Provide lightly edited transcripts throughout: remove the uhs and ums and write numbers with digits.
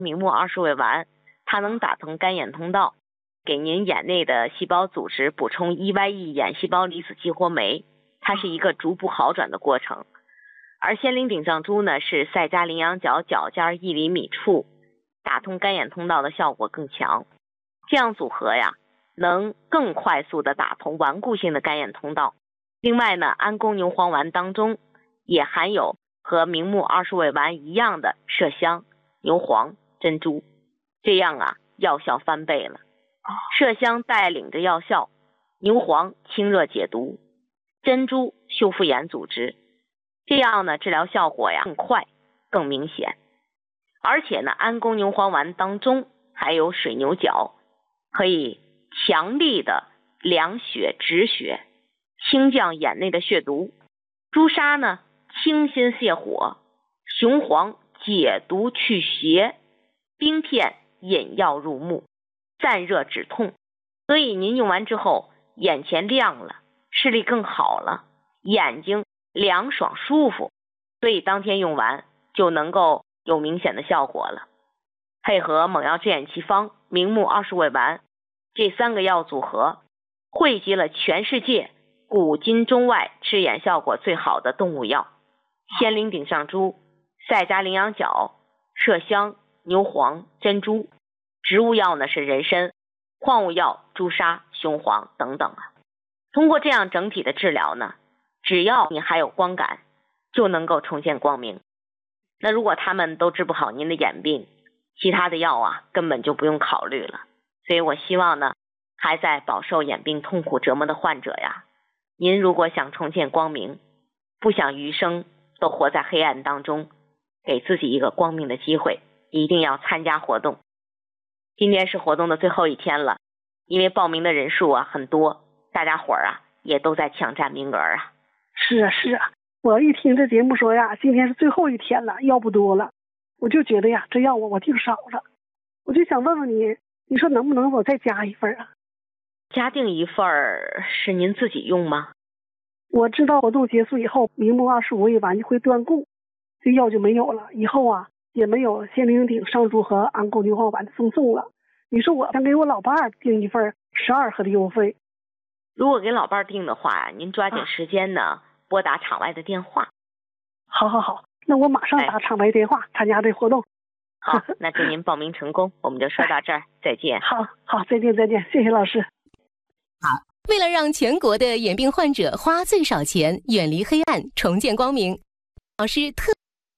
明目20味丸，它能打通干眼通道，给您眼内的细胞组织补充 EYE 眼细胞离子激活酶，它是一个逐步好转的过程。而仙灵顶上珠呢，是赛加羚羊角角尖1厘米处，打通干眼通道的效果更强。这样组合呀，能更快速的打通顽固性的干眼通道。另外呢，安宫牛黄丸当中也含有和明目20味丸一样的麝香、牛黄、珍珠，这样啊，药效翻倍了。麝香带领着药效，牛黄清热解毒，珍珠修复眼组织，这样呢，治疗效果呀更快更明显。而且呢，安宫牛黄丸当中还有水牛角，可以强力的凉血止血，清降眼内的血毒。朱砂呢，清心泻火，雄黄解毒去邪，冰片引药入目，散热止痛。所以您用完之后，眼前亮了，视力更好了，眼睛凉爽舒服，所以当天用完就能够有明显的效果了。配合猛药治眼奇方、明目20味丸这3个药组合，汇集了全世界古今中外治眼效果最好的动物药：仙灵顶上珠、赛加羚羊角、麝香、牛黄、珍珠；植物药呢是人参，矿物药朱砂、雄黄等等啊。通过这样整体的治疗呢，只要你还有光感，就能够重见光明。那如果他们都治不好您的眼病，其他的药啊根本就不用考虑了。所以我希望呢，还在饱受眼病痛苦折磨的患者呀，您如果想重见光明，不想余生都活在黑暗当中，给自己一个光明的机会，一定要参加活动。今天是活动的最后一天了，因为报名的人数啊很多，大家伙儿啊也都在抢占名额啊。 是啊是啊，我一听这节目说呀，今天是最后一天了，药不多了，我就觉得呀，这药我订少了，我就想问问你，你说能不能我再加一份啊？ 加订一份是您自己用吗？ 我知道活动结束以后，明目25味丸就会断供，这药就没有了，以后啊也没有仙灵顶上珠和安宫牛黄丸的赠送了。你说我想给我老伴儿订一份12盒的优惠。 如果给老伴儿订的话，您抓紧时间呢，拨打场外的电话。 好，那我马上打场外电话参加这活动。 好，那祝您报名成功，我们就说到这儿，再见。 好，再见，谢谢老师。 好，为了让全国的眼病患者花最少钱，远离黑暗，重见光明，老师特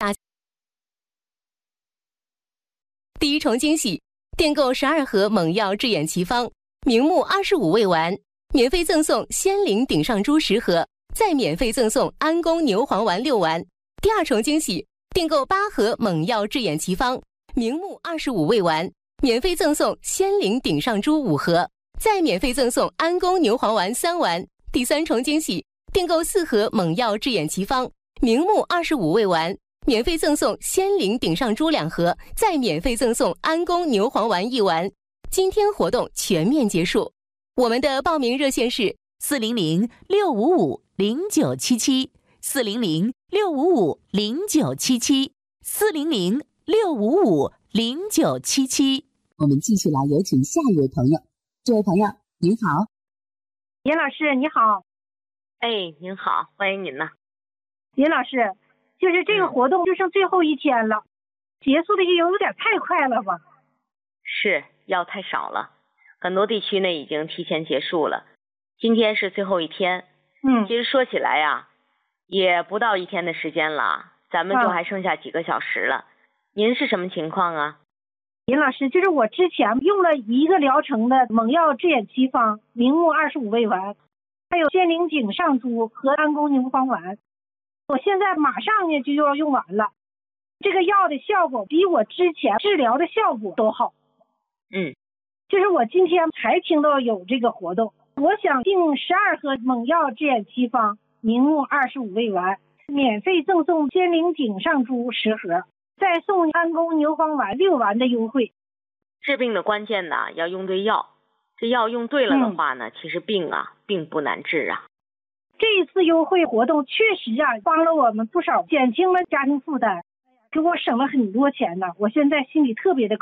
第一重惊喜，订购12盒猛药治眼奇方、明目25味丸，免费赠送仙灵顶上珠10盒，再免费赠送安宫牛黄丸6丸。第二重惊喜，订购8盒猛药治眼奇方、明目25味丸，免费赠送仙灵顶上珠5盒，再免费赠送安宫牛黄丸3丸。第三重惊喜，订购4盒猛药治眼奇方、明目25味丸，免费赠送仙灵顶上珠2盒，再免费赠送安宫牛黄丸1丸。今天活动全面结束，我们的报名热线是 400-655-0977，400-655-0977。我们继续来有请下一位朋友。这位朋友您好。 严老师你好。 您好，欢迎您呢。 严老师，就是这个活动就剩最后一天了，结束的也有点太快了吧？ 是，药太少了，很多地区呢已经提前结束了，今天是最后一天。其实说起来呀，也不到1天的时间了，咱们就还剩下几个小时了。您是什么情况啊？ 严老师，就是我之前用了1个疗程的猛药治眼奇方、明目25味丸，还有仙灵顶上珠和安宫牛黄丸，我现在马上呢就要用完了。这个药的效果比我之前治疗的效果都好。就是我今天才听到有这个活动，我想订12盒猛药治眼奇方、明目25味丸，免费赠送仙灵顶上珠10盒，再送安宫牛黄丸6丸的优惠。 治病的关键呢，要用对药，这药用对了的话呢，其实病啊并不难治啊。 这一次优惠活动确实啊帮了我们不少，减轻了家庭负担。 给我省了很多钱呢，我现在心里特别的